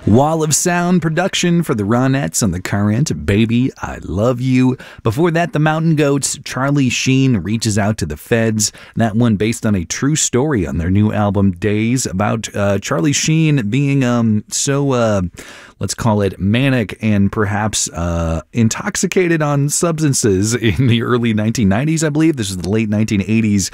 Wall of Sound production for the Ronettes on The Current, Baby, I Love You. Before that, the Mountain Goats, Charlie Sheen Reaches Out to the Feds. That one based on a true story on their new album, Days, about Charlie Sheen being let's call it manic and perhaps intoxicated on substances in the early 1990s, I believe. This is the late 1980s.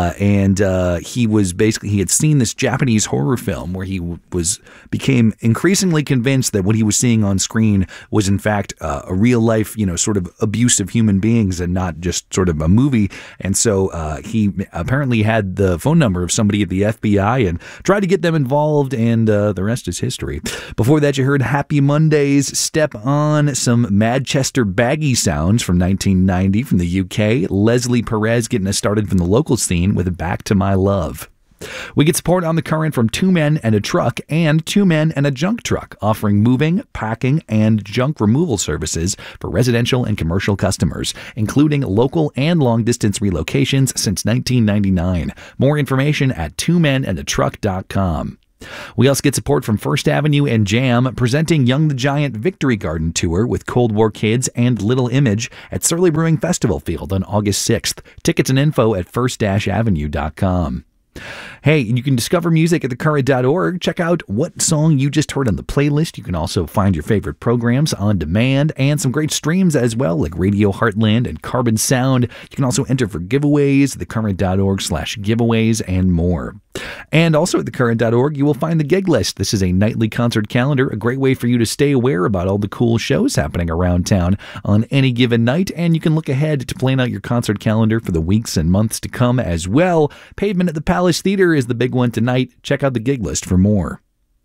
He had seen this Japanese horror film where he became increasingly convinced that what he was seeing on screen was in fact a real life, sort of abuse of human beings and not just sort of a movie. And so he apparently had the phone number of somebody at the FBI and tried to get them involved, and the rest is history. Before that, you heard Happy Mondays, Step On, some Manchester Baggy sounds from 1990 from the UK. Leslie Perez getting us started from the local scene with Back to My Love. We get support on The Current from Two Men and a Truck and Two Men and a Junk Truck, offering moving, packing, and junk removal services for residential and commercial customers, including local and long-distance relocations since 1999. More information at twomenandatruck.com. We also get support from First Avenue and Jam, presenting Young the Giant Victory Garden Tour with Cold War Kids and Little Image at Surly Brewing Festival Field on August 6th. Tickets and info at first-avenue.com. Hey, you can discover music at thecurrent.org. Check out what song you just heard on the playlist. You can also find your favorite programs on demand and some great streams as well, like Radio Heartland and Carbon Sound. You can also enter for giveaways, thecurrent.org/giveaways, and more. And also at thecurrent.org, you will find the gig list. This is a nightly concert calendar, a great way for you to stay aware about all the cool shows happening around town on any given night. And you can look ahead to plan out your concert calendar for the weeks and months to come as well. Pavement at the Palace Theater is the big one tonight. Check out the gig list for more.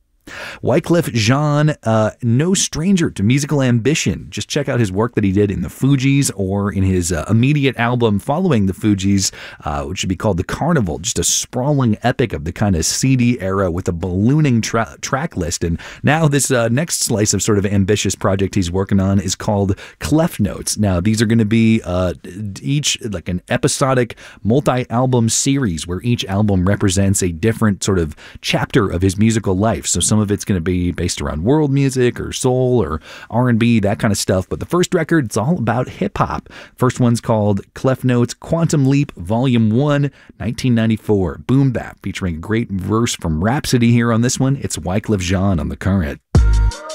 Wyclef Jean, no stranger to musical ambition. Just check out his work that he did in the Fugees or in his immediate album following the Fugees, which should be called The Carnival. Just a sprawling epic of the kind of CD era with a ballooning track list. And now this next slice of sort of ambitious project he's working on is called Clef Notes. Now, these are going to be each like an episodic multi-album series where each album represents a different sort of chapter of his musical life. So some of it's going to be based around world music or soul or R&B, that kind of stuff. But the first record, it's all about hip-hop. First one's called Clef Notes Quantum Leap Volume 1, 1994. Boom Bap, featuring a great verse from Rhapsody here on this one. It's Wyclef Jean on The Current.